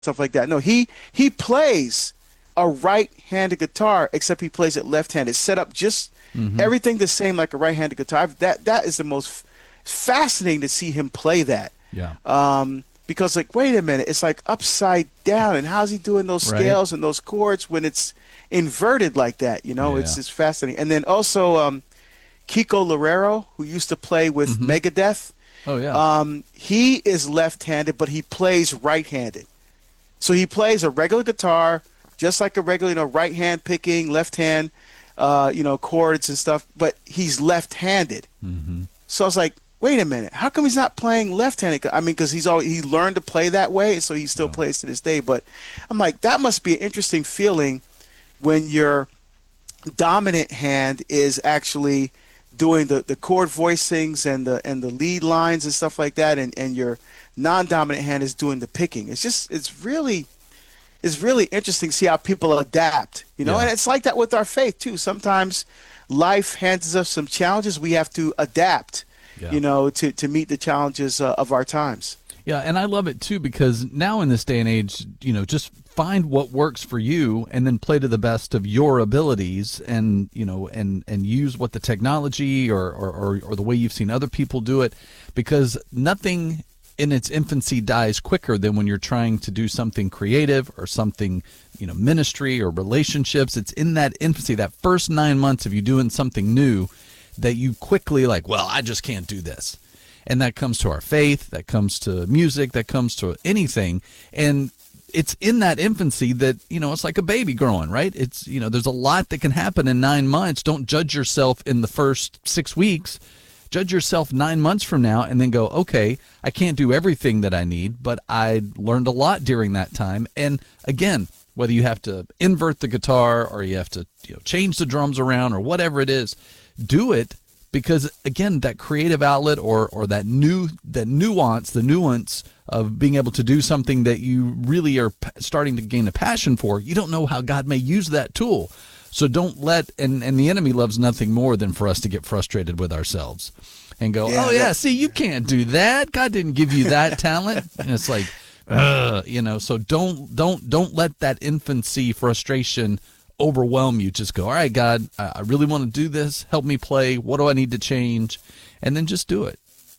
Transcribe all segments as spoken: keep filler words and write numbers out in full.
stuff like that. No, he he plays a right-handed guitar, except he plays it left-handed. Set up just Hmm. everything the same like a right-handed guitar. That that is the most f- fascinating to see him play that. Yeah. Um, because like, wait a minute, it's like upside down, and how's he doing those Right. scales and those chords when it's inverted like that? You know, it's Yeah. it's fascinating. And then also um, Kiko Loureiro, who used to play with Hmm. Megadeth, Oh yeah. um, he is left-handed, but he plays right-handed. So he plays a regular guitar, just like a regular, you know, right hand picking, left hand, uh, you know, chords and stuff. But he's left-handed. Hmm. So I was like, wait a minute, how come he's not playing left-handed? I mean, because he's always he learned to play that way, so he still Yeah. plays to this day. But I'm like, that must be an interesting feeling when your dominant hand is actually doing the, the chord voicings and the and the lead lines and stuff like that, and, and your non-dominant hand is doing the picking. It's just it's really it's really interesting to see how people adapt, you know, Yeah. and it's like that with our faith too. Sometimes life hands us some challenges. We have to adapt, Yeah. you know, to, to meet the challenges uh, of our times. Yeah, and I love it too because now in this day and age, you know, just find what works for you and then play to the best of your abilities and, you know, and and use what the technology or or or, or the way you've seen other people do it because nothing in its infancy dies quicker than when you're trying to do something creative or something, you know, ministry or relationships. It's in that infancy, that first nine months of you doing something new that you quickly like, well, I just can't do this. And that comes to our faith, that comes to music, that comes to anything. And it's in that infancy that, you know, it's like a baby growing, right? It's, you know, there's a lot that can happen in nine months. Don't judge yourself in the first six weeks. Judge yourself nine months from now and then go, okay, I can't do everything that I need, but I learned a lot during that time. And again, whether you have to invert the guitar or you have to, you know, change the drums around or whatever it is, do it because again, that creative outlet or or that new that nuance, the nuance of being able to do something that you really are p- starting to gain a passion for, you don't know how God may use that tool. So don't let and and the enemy loves nothing more than for us to get frustrated with ourselves and go, oh Yeah, yeah, that see, you can't do that. God didn't give you that talent. And it's like, uh, you know. So don't don't don't let that infancy frustration overwhelm you. Just go, all right, God, I I really want to do this. Help me play. What do I need to change? And then just do it.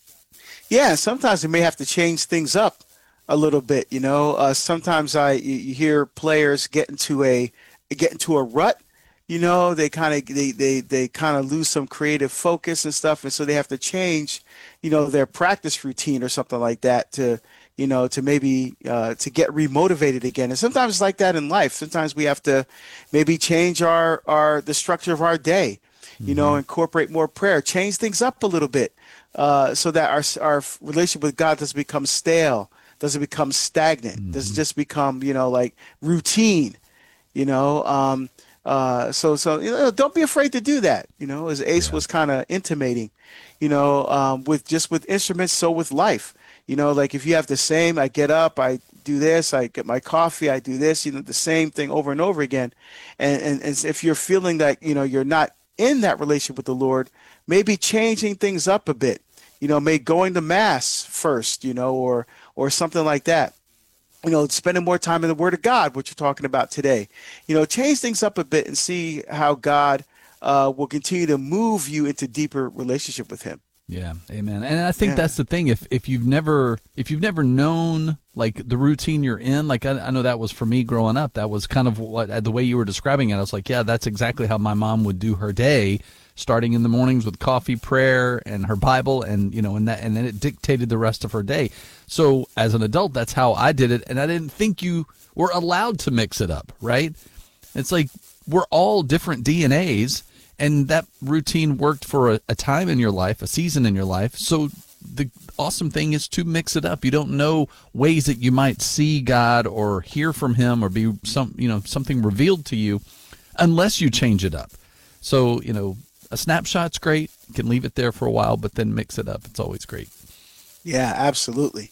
yeah. Sometimes we may have to change things up a little bit, you know. Uh, sometimes I you, you hear players get into a get into a rut. You know, they kind of they they they kind of lose some creative focus and stuff, and so they have to change, you know, their practice routine or something like that to, you know, to maybe uh, to get remotivated again. And sometimes it's like that in life. Sometimes we have to maybe change our our the structure of our day, you know, Hmm. incorporate more prayer, change things up a little bit, uh, so that our our relationship with God doesn't become stale, doesn't become stagnant, doesn't Hmm. just become, you know, like routine, you know. Um, uh, so so you know, don't be afraid to do that. You know, as Ace Yeah. was kind of intimating, you know, um, with just with instruments, so with life. You know, like if you have the same, I get up, I do this, I get my coffee, I do this, you know, the same thing over and over again. And and, and if you're feeling that, you know, you're not in that relationship with the Lord, maybe changing things up a bit. You know, maybe going to mass first, you know, or or something like that, you know, spending more time in the Word of God, what you're talking about today. You know, change things up a bit and see how God uh, will continue to move you into deeper relationship with Him. Yeah, amen. And I think Yeah. that's the thing. If if you've never if you've never known like the routine you're in, like I, I know that was for me growing up. That was kind of what the way you were describing it. I was like, yeah, that's exactly how my mom would do her day, starting in the mornings with coffee, prayer, and her Bible, and you know, and that, and then it dictated the rest of her day. So as an adult, that's how I did it, and I didn't think you were allowed to mix it up, right? It's like we're all different D N As, and that routine worked for a, a time in your life, a season in your life. So the awesome thing is to mix it up. You don't know ways that you might see God or hear from Him or be some, you know, something revealed to you unless you change it up. So, you know, a snapshot's great. You can leave it there for a while, but then mix it up. It's always great. Yeah, absolutely.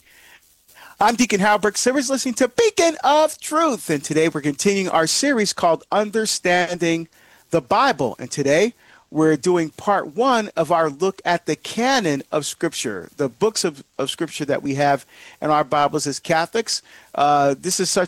I'm Deacon Halbert Sivers, listening to Beacon of Truth. And today we're continuing our series called Understanding the Bible. And today we're doing part one of our look at the canon of Scripture, the books of, of Scripture that we have in our Bibles as Catholics. Uh, this is such